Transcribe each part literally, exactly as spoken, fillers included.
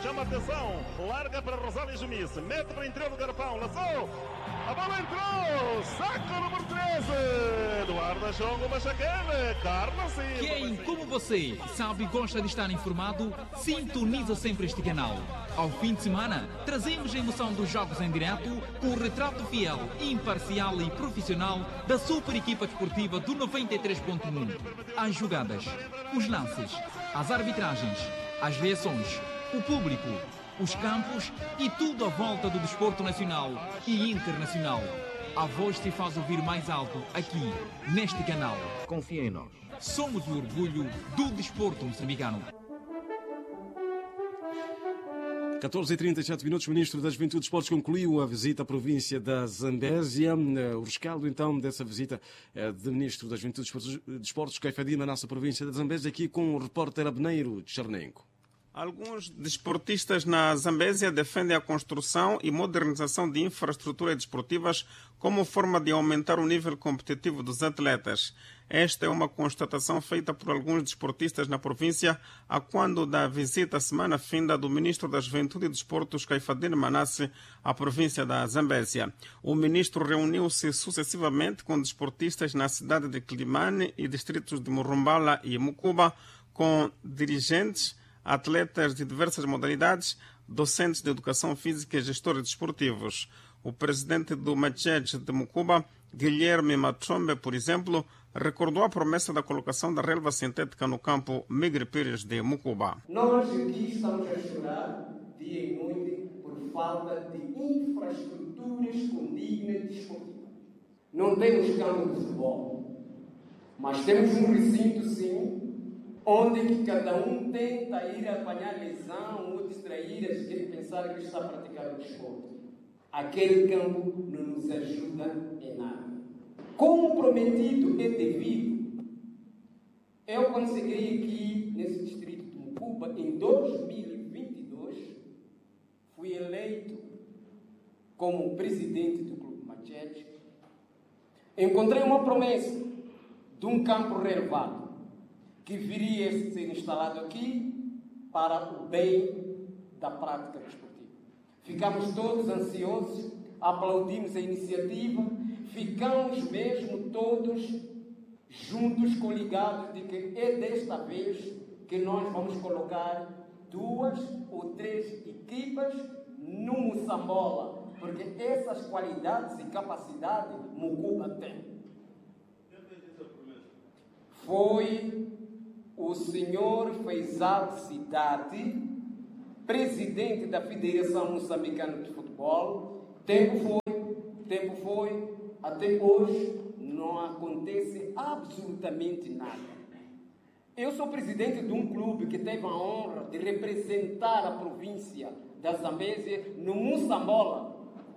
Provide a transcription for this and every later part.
chama a atenção, larga para Rosário Jumice, mete para o interior do garrafão, lançou, a bola entrou, saca o número treze, Eduardo Chongo Machaquele, Carlos Silva. Quem, como você, sabe e gosta de estar informado, sintoniza sempre este canal. Ao fim de semana, trazemos a emoção dos jogos em direto com o retrato fiel, imparcial e profissional da super equipa desportiva do noventa e três ponto um. As jogadas, os lances, as arbitragens, as reações, o público, os campos e tudo à volta do desporto nacional e internacional. A voz se faz ouvir mais alto aqui, neste canal. Confia em nós. Somos o orgulho do desporto moçambicano. catorze e trinta e sete minutos, o Ministro da Juventude e Esportes concluiu a visita à província da Zambésia. O rescaldo, então, dessa visita do Ministro da Juventude e Esportes, Caifadima, na nossa província da Zambésia, aqui com o repórter Abneiro Tchernenko. Alguns desportistas na Zambésia defendem a construção e modernização de infraestruturas desportivas como forma de aumentar o nível competitivo dos atletas. Esta é uma constatação feita por alguns desportistas na província a quando da visita semana finda do Ministro da Juventude e Desportos, Caifadine Manasse, à província da Zambésia. O ministro reuniu-se sucessivamente com desportistas na cidade de Quilimane e distritos de Morumbala e Mucuba, com dirigentes, atletas de diversas modalidades, docentes de educação física e gestores desportivos. O presidente do Machete de Mucuba, Guilherme Matrombe, por exemplo, recordou a promessa da colocação da relva sintética no campo Migre Pires de Mucuba. Nós aqui estamos a chorar dia e noite por falta de infraestruturas condignas desportivas. Não temos campo de futebol, mas temos um recinto, sim, onde que cada um tenta ir apanhar lesão ou distrair as que pensar que está a praticar o desporto. Aquele campo não nos ajuda em nada. Comprometido e devido, eu consegui aqui nesse distrito de Mucuba, em dois mil e vinte e dois, fui eleito como presidente do Clube Machete. Encontrei uma promessa de um campo relevado que viria a ser instalado aqui para o bem da prática desportiva. Ficamos todos ansiosos, aplaudimos a iniciativa, ficamos mesmo todos juntos, coligados, de que é desta vez que nós vamos colocar duas ou três equipas no Moçambola, porque essas qualidades e capacidades Mucuba tem. Foi o senhor Faisal Cidade, presidente da Federação Moçambicana de Futebol. Tempo foi, tempo foi, até hoje não acontece absolutamente nada. Eu sou presidente de um clube que teve a honra de representar a província da Zambésia no Moçambola,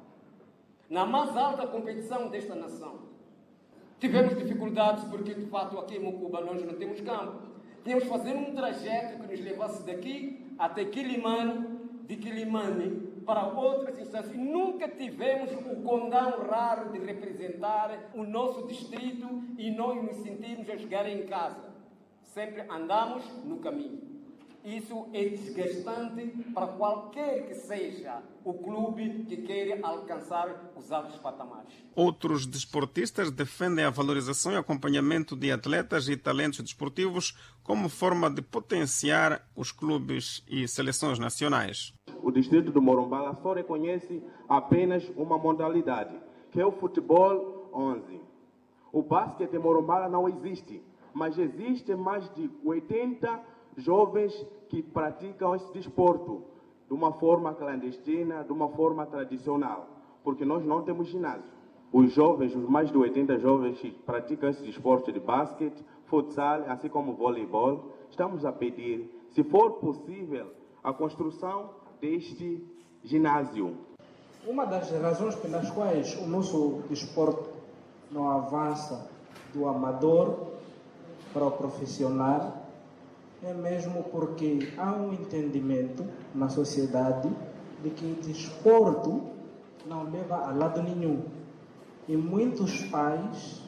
na mais alta competição desta nação. Tivemos dificuldades porque, de fato, aqui em Mucuba nós não temos campo. Tínhamos que fazer um trajeto que nos levasse daqui até Quilimane, de Quilimane para outras instâncias. E nunca tivemos o condão raro de representar o nosso distrito e nós nos sentimos a jogar em casa. Sempre andamos no caminho. Isso é desgastante para qualquer que seja o clube que queira alcançar os altos patamares. Outros desportistas defendem a valorização e acompanhamento de atletas e talentos desportivos como forma de potenciar os clubes e seleções nacionais. O distrito do Morumbala só reconhece apenas uma modalidade, que é o futebol onze. O basquete em Morumbala não existe, mas existem mais de oitenta jovens que praticam esse desporto de uma forma clandestina, de uma forma tradicional, porque nós não temos ginásio. Os jovens, os mais de oitenta jovens que praticam esse desporto de basquete, futsal, assim como voleibol, estamos a pedir, se for possível, a construção deste ginásio. Uma das razões pelas quais o nosso desporto não avança do amador para o profissional é mesmo porque há um entendimento na sociedade de que o desporto não leva a lado nenhum. E muitos pais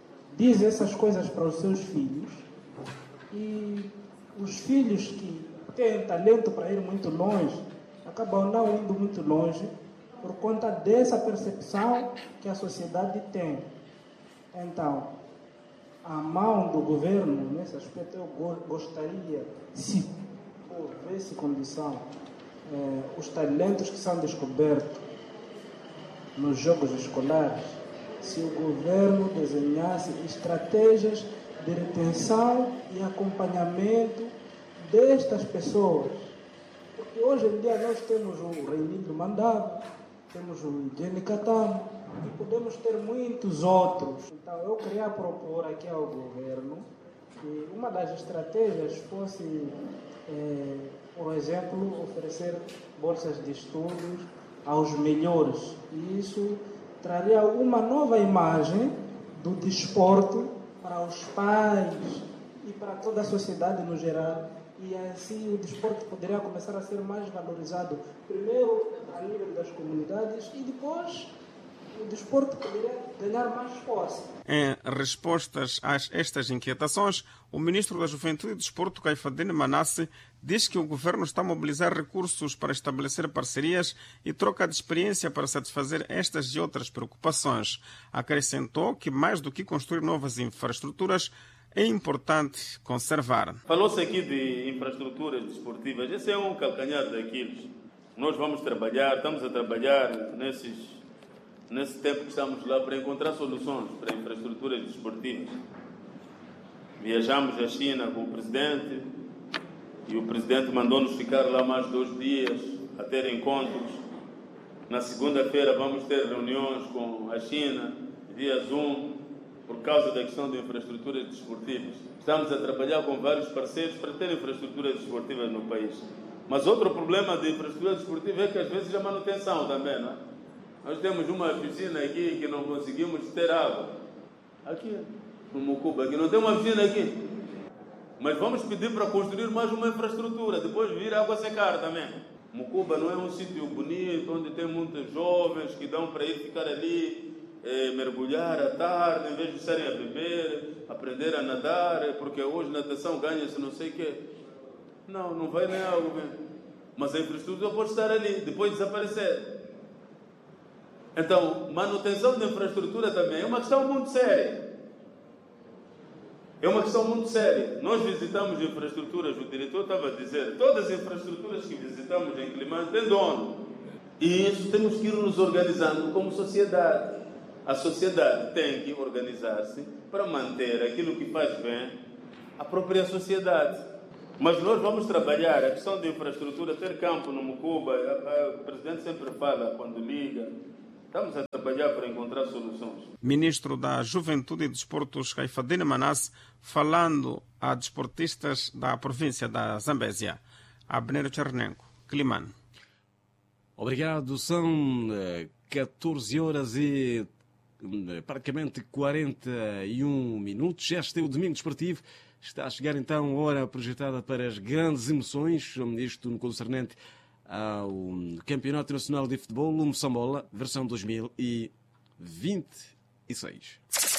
dizem essas coisas para os seus filhos, e os filhos que têm talento para ir muito longe, acabam não indo muito longe por conta dessa percepção que a sociedade tem. Então, a mão do governo, nesse aspecto, eu gostaria, se houvesse condição, eh, os talentos que são descobertos nos jogos escolares, se o governo desenhasse estratégias de retenção e acompanhamento destas pessoas. Porque hoje em dia nós temos o Reinildo Mandava, temos o Jenny Catamo e podemos ter muitos outros. Então eu queria propor aqui ao governo que uma das estratégias fosse, eh, por exemplo, oferecer bolsas de estudos aos melhores. E isso traria uma nova imagem do desporto para os pais e para toda a sociedade no geral. E assim o desporto poderia começar a ser mais valorizado, primeiro a nível das comunidades e depois o desporto poderia ganhar mais força. Em respostas a estas inquietações, o ministro da Juventude e Desporto, Caifadine Manasse, diz que o governo está a mobilizar recursos para estabelecer parcerias e troca de experiência para satisfazer estas e outras preocupações. Acrescentou que, mais do que construir novas infraestruturas, é importante conservar. Falou-se aqui de infraestruturas desportivas. Esse é um calcanhar daqueles. Nós vamos trabalhar, estamos a trabalhar nesses, nesse tempo que estamos lá para encontrar soluções para infraestruturas desportivas. Viajamos à China com o presidente e o presidente mandou-nos ficar lá mais dois dias a ter encontros. Na segunda-feira vamos ter reuniões com a China via Zoom, por causa da questão de infraestruturas desportivas. Estamos a trabalhar com vários parceiros para ter infraestruturas desportivas no país. Mas outro problema de infraestrutura desportiva é que às vezes a manutenção também, não é? Nós temos uma piscina aqui que não conseguimos ter água. Aqui, no Mucuba, aqui não tem uma piscina aqui. Mas vamos pedir para construir mais uma infraestrutura, depois vir água secar também. Mucuba não é um sítio bonito, onde tem muitos jovens que dão para ir ficar ali, É, mergulhar à tarde, em vez de estarem a beber, aprender a nadar, porque hoje natação ganha-se não sei o quê. Não, não vai nem algo bem. Mas a infraestrutura pode estar ali, depois desaparecer. Então, manutenção da infraestrutura também é uma questão muito séria. É uma questão muito séria. Nós visitamos infraestruturas, o diretor estava a dizer, todas as infraestruturas que visitamos em Climane têm dono. E isso temos que ir nos organizando como sociedade. A sociedade tem que organizar-se para manter aquilo que faz bem à própria sociedade. Mas nós vamos trabalhar a questão de infraestrutura, ter campo no Mucuba. O presidente sempre fala quando liga. Estamos a trabalhar para encontrar soluções. Ministro da Juventude e Desportos, Caifadine Manasse, falando a desportistas da província da Zambésia. Abner Chernenko, Climane. Obrigado. São catorze horas e praticamente quarenta e um minutos. Este é o Domingo Desportivo. Está a chegar então a hora projetada para as grandes emoções, isto no concernente ao Campeonato Nacional de Futebol, o Moçambola, versão dois mil e vinte e seis.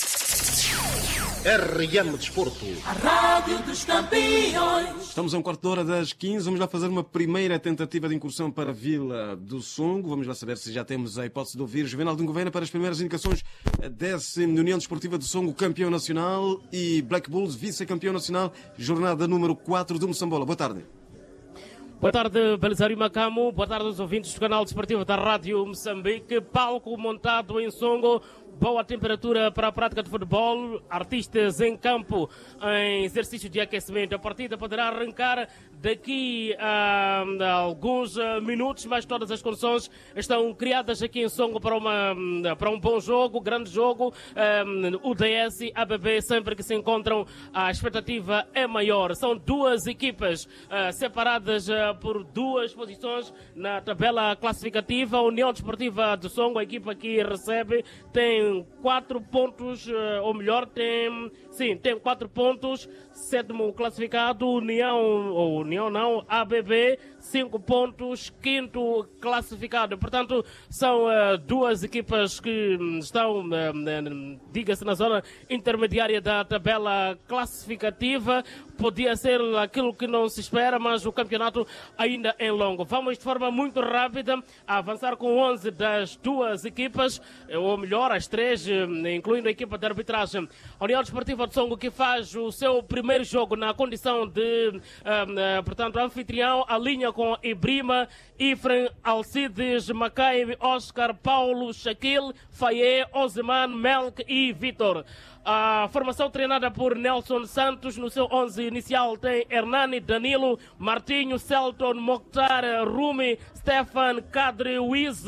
R M Desporto, a Rádio dos Campeões. Estamos a um quarto de hora das quinze. Vamos lá fazer uma primeira tentativa de incursão para a Vila do Songo. Vamos lá saber se já temos a hipótese de ouvir Juvenal de Gouveia para as primeiras indicações dessa União Desportiva do Songo, campeão nacional, e Black Bulls, vice-campeão nacional, jornada número quatro do Moçambola. Boa tarde. Boa tarde, Belisário Macamo. Boa tarde aos ouvintes do canal desportivo da Rádio Moçambique. Palco montado em Songo. Boa temperatura para a prática de futebol, artistas em campo em exercício de aquecimento. A partida poderá arrancar daqui a, a alguns minutos, mas todas as condições estão criadas aqui em Songo para, uma, para um bom jogo, grande jogo. Um, o D S, A B B, sempre que se encontram, a expectativa é maior. São duas equipas uh, separadas uh, por duas posições na tabela classificativa. A União Desportiva do Songo, a equipa que recebe, tem quatro pontos, ou melhor, tem, sim, tem quatro pontos, sétimo classificado, União, ou União não, A B B, cinco pontos, quinto classificado. Portanto, são uh, duas equipas que estão, uh, diga-se, na zona intermediária da tabela classificativa. podia ser aquilo que não se espera, mas o campeonato ainda é longo. Vamos de forma muito rápida a avançar com onze das duas equipas, ou melhor, as três, incluindo a equipa de arbitragem. A União Desportiva de Songo, que faz o seu primeiro jogo na condição de, um, uh, portanto, anfitrião, alinha com Ibrima, Ifren, Alcides, Macaime, Oscar, Paulo, Shaquille, Faye, Ozeman, Melk e Vitor. A formação treinada por Nelson Santos, no seu onze inicial tem Hernani, Danilo, Martinho, Celton, Mokhtar, Rumi, Stefan, Kadri, Wiz,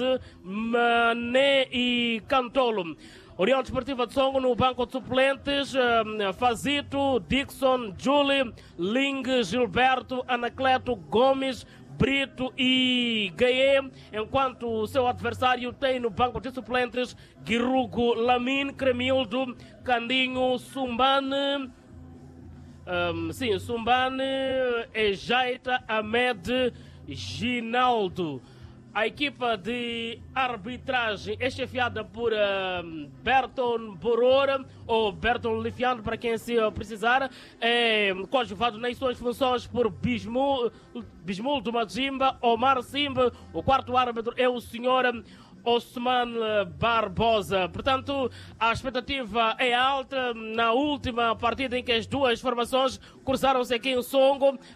Mané e Cantolo. União Desportiva de Songo no banco de suplentes, Fazito, Dixon, Julie, Ling, Gilberto, Anacleto, Gomes, Brito e Gaé, enquanto o seu adversário tem no banco de suplentes Guirugo, Lamin, Cremildo, Candinho, Sumbane, um, sim, Sumbane, Ejaita, Ahmed, Ginaldo. A equipa de arbitragem é chefiada por uh, Berton Borora, ou Berton Lifiano, para quem se precisar. É coadjuvado nas suas funções por Bismul, Bismul do Majimba, Omar Simba. O quarto árbitro é o senhor Osman Barbosa. Portanto, a expectativa é alta. Na última partida em que as duas formações cruzaram-se aqui em Songo, um,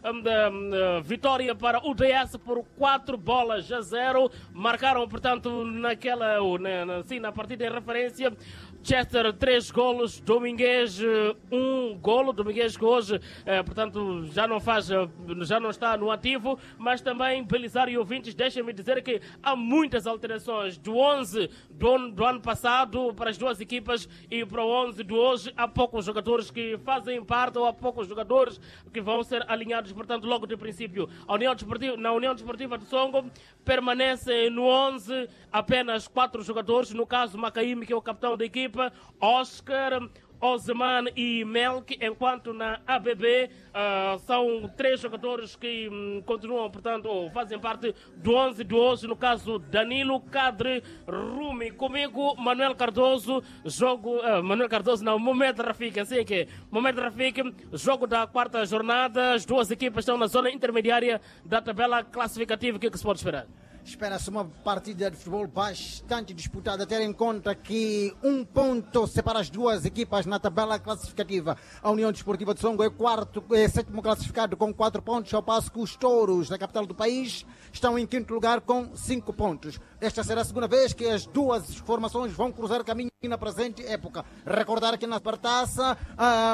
um, vitória para o D S por quatro bolas a zero. Marcaram, portanto, naquela, na, sim, na partida em referência, Chester três golos, Domingues um golo. Domingues que hoje, eh, portanto, já não faz, já não está no ativo, mas também Belisário e ouvintes, deixem-me dizer que há muitas alterações do onze do ano, do ano passado para as duas equipas e para o onze de hoje. Há poucos jogadores que fazem parte ou há poucos jogadores que vão ser alinhados, portanto, logo de princípio. A União Desportiva, na União Desportiva de Songo permanecem no onze apenas quatro jogadores, no caso Macaime, que é o capitão da equipa, Oscar, Ozeman e Melk, enquanto na A B B uh, são três jogadores que um, continuam, portanto, ou fazem parte do onze de hoje, no caso Danilo, Kadri, Rumi. Comigo, Manuel Cardoso, jogo, uh, Manuel Cardoso não, Mohamed Rafik, assim é que é, Mohamed Rafik, jogo da quarta jornada, as duas equipas estão na zona intermediária da tabela classificativa. O que é que se pode esperar? Espera-se uma partida de futebol bastante disputada, ter em conta que um ponto separa as duas equipas na tabela classificativa. A União Desportiva de Songo é, quarto, é sétimo classificado com quatro pontos, ao passo que os Touros da capital do país estão em quinto lugar com cinco pontos. Esta será a segunda vez que as duas formações vão cruzar caminho na presente época. Recordar que na Supertaça, ah,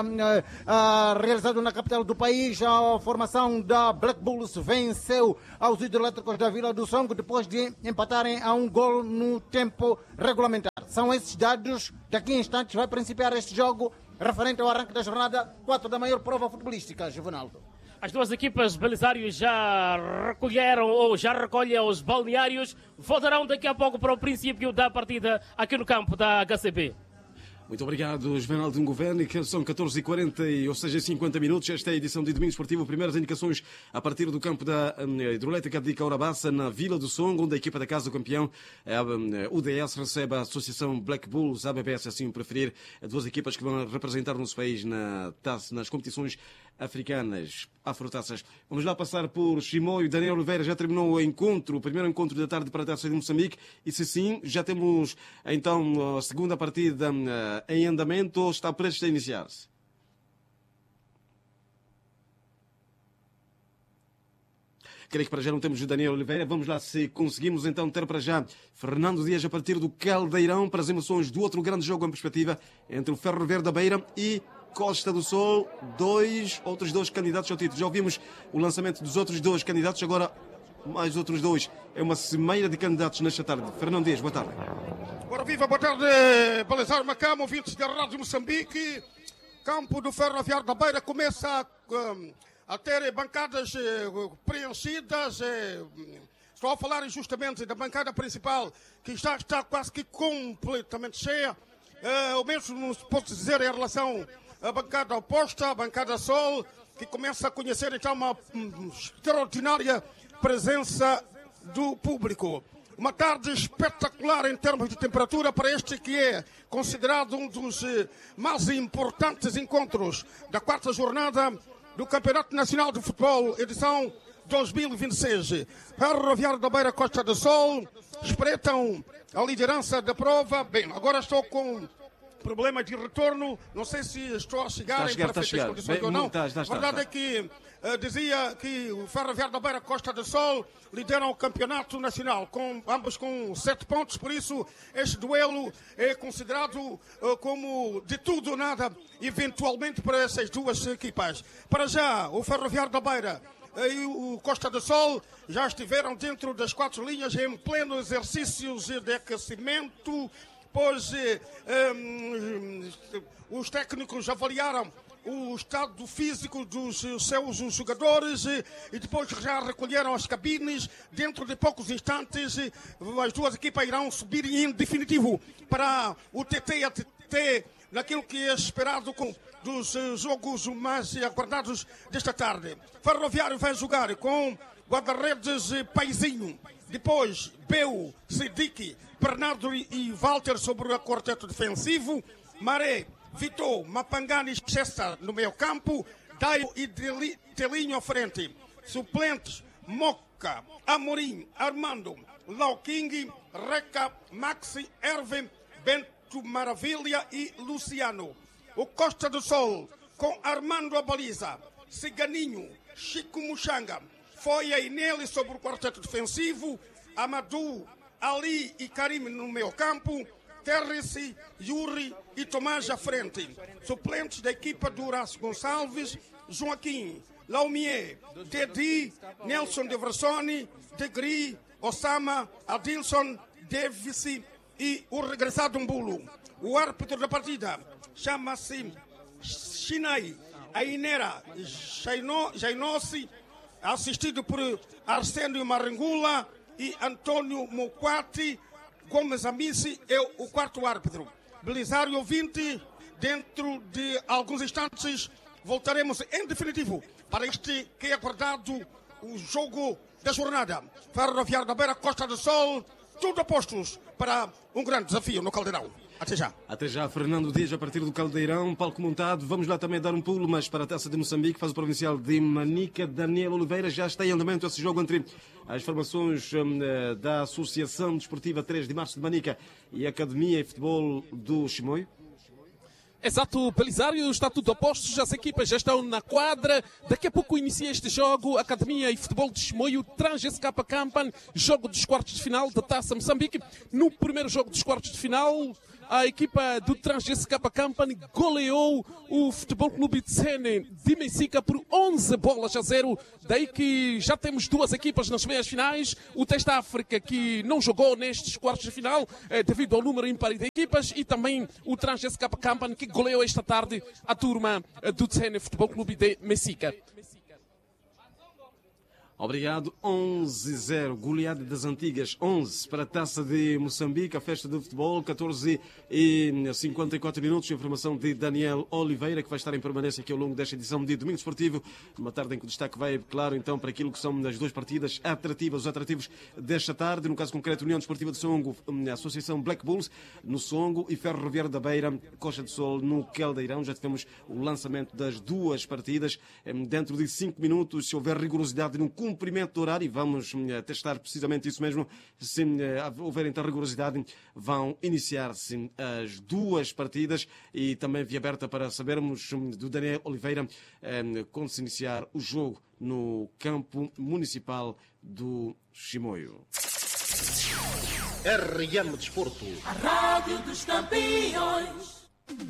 ah, realizado na capital do país, a formação da Black Bulls venceu aos hidroelétricos da Vila do Songo depois de empatarem a um gol no tempo regulamentar. São esses dados. Daqui a instantes vai principiar este jogo referente ao arranque da jornada quatro da maior prova futebolística, Juvenaldo. As duas equipas Belisário já recolheram ou já recolhem os balneários. Voltarão daqui a pouco para o princípio da partida aqui no campo da H C B. Muito obrigado, Juvenaldo Ngoverni, que são catorze e quarenta, ou seja, cinquanta minutos. Esta é a edição de Domingo Esportivo. Primeiras indicações a partir do campo da um, Hidroelétrica de Caurabaça, na Vila do Songo, onde a equipa da Casa do Campeão, a um, U D S, recebe a Associação Black Bulls, A B B, se assim o preferir, duas equipas que vão representar o nosso país na taça, nas competições africanas, afrotaças. Vamos lá passar por Chimoio. Daniel Oliveira, já terminou o encontro, o primeiro encontro da tarde para a taça de Moçambique, e se sim, já temos então a segunda partida em andamento ou está prestes a iniciar-se? Creio que para já não temos o Daniel Oliveira. Vamos lá se conseguimos então ter para já Fernando Dias a partir do Caldeirão para as emoções do outro grande jogo em perspectiva entre o Ferro Verde da Beira e Costa do Sol, dois, outros dois candidatos ao título. Já ouvimos o lançamento dos outros dois candidatos, agora mais outros dois. É uma cimeira de candidatos nesta tarde. Fernando Dias, boa tarde. Ora viva, boa tarde, Belisário Macamo, ouvintes da Rádio Moçambique. Campo do Ferroviário da Beira começa a, a ter bancadas preenchidas. Estou a falar justamente da bancada principal, que está, está quase que completamente cheia. O mesmo se pode dizer em relação à bancada oposta, a bancada Sol, que começa a conhecer então uma extraordinária presença do público. Uma tarde espetacular em termos de temperatura para este que é considerado um dos mais importantes encontros da quarta jornada do Campeonato Nacional de Futebol, edição dois mil e vinte e seis. Ferroviário da Beira Costa do Sol espreitam a liderança da prova. Bem, agora estou com problema de retorno, não sei se estou a chegar, está a chegar em perfeitas condições Bem, ou não. Está, está, está, a verdade está. é que uh, dizia que o Ferroviário da Beira Costa do Sol lideram o campeonato nacional, com, ambos com sete pontos, por isso este duelo é considerado uh, como de tudo ou nada, eventualmente, para essas duas equipas. Para já, o Ferroviário da Beira e o Costa do Sol já estiveram dentro das quatro linhas em pleno exercícios de aquecimento, pois eh, um, os técnicos avaliaram o estado físico dos seus jogadores e depois já recolheram as cabines. Dentro de poucos instantes as duas equipas irão subir em definitivo para o T T a T T, naquilo que é esperado com dos jogos mais aguardados desta tarde. Ferroviário vai jogar com guarda-redes Paizinho, depois Beu, Sidique, Bernardo e Walter sobre o quarteto defensivo, Maré, Vitor, Mapangani e Chester no meio campo, Daio e Telinho à frente. Suplentes, Moca, Amorim, Armando, Lau King, Reca, Maxi, Erwin, Bento Maravilha e Luciano. O Costa do Sol com Armando a baliza, Ciganinho, Chico Muxanga, Foia e Nelly sobre o quarteto defensivo, Amadou, Ali e Karim no meio campo, Terence, Yuri e Tomás à frente. Suplentes da equipa do Horácio Gonçalves, Joaquim, Laumier, Dedi, Nelson de Versoni, Degri, Osama, Adilson, Davis e o regressado Mbulo. O árbitro da partida chama-se Chinai Ainera Jainossi, assistido por Arsênio Marangula e Antônio Moquati. Gomes Amici é o quarto árbitro. Belisário ouvinte, dentro de alguns instantes voltaremos em definitivo para este que é aguardado o jogo da jornada. Ferroviário da Beira Costa do Sol, tudo a postos para um grande desafio no Caldeirão. Até já. Até já, Fernando Dias, a partir do Caldeirão, palco montado. Vamos lá também dar um pulo, mas para a Taça de Moçambique, faz o provincial de Manica. Daniel Oliveira, já está em andamento esse jogo entre as formações um, da Associação Desportiva três de Março de Manica e a Academia e Futebol do Chimoio. Exato, Belisário, está tudo a postos, as equipas já estão na quadra. Daqui a pouco inicia este jogo, Academia e Futebol de Chimoio, Trans-S K Campan, jogo dos quartos de final da Taça Moçambique. No primeiro jogo dos quartos de final, a equipa do Trans-S K Campan goleou o Futebol Clube de Sene de Mexica por onze bolas a zero. Daí que já temos duas equipas nas meias finais. O Testa África, que não jogou nestes quartos de final eh, devido ao número ímpar de equipas, e também o Trans-S K Campan, que goleou esta tarde a turma eh, do Sene Futebol Clube de Mexica. Obrigado. onze a zero, goleada das antigas, onze para a Taça de Moçambique, a festa do futebol, catorze e cinquenta e quatro minutos. Informação de Daniel Oliveira, que vai estar em permanência aqui ao longo desta edição de Domingo Desportivo. Uma tarde em que o destaque vai, claro, então, para aquilo que são as duas partidas atrativas, os atrativos desta tarde. No caso concreto, União Desportiva de Songo, a Associação Black Bulls no Songo e Ferroviário da Beira, Costa do Sol no Caldeirão. Já tivemos o lançamento das duas partidas. Dentro de cinco minutos, se houver rigorosidade no cumprimento do horário, e vamos uh, testar precisamente isso mesmo, se uh, houver então rigorosidade, vão iniciar-se as duas partidas, e também via aberta para sabermos um, do Daniel Oliveira um, quando se iniciar o jogo no campo municipal do Chimoio. R M Desporto, a Rádio dos Campeões.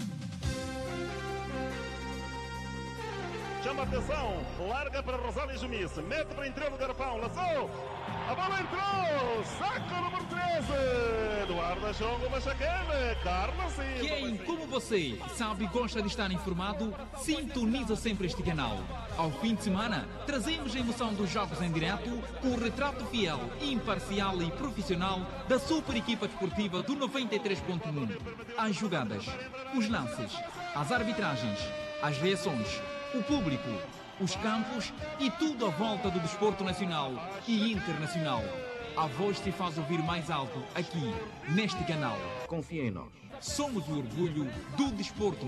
Chama atenção, larga para Rosário Jumice, mete para interior do garrafão, lançou, a bola entrou, saca o número treze, Eduardo Chongo Machacane, Carlos Silva. Quem, como você, sabe e gosta de estar informado, sintoniza sempre este canal. Ao fim de semana, trazemos a emoção dos jogos em direto com o retrato fiel, imparcial e profissional da super equipa desportiva do noventa e três ponto um. As jogadas, os lances, as arbitragens, as reações, o público, os campos e tudo à volta do desporto nacional e internacional. A voz se faz ouvir mais alto aqui, neste canal. Confia em nós. Somos o orgulho do desporto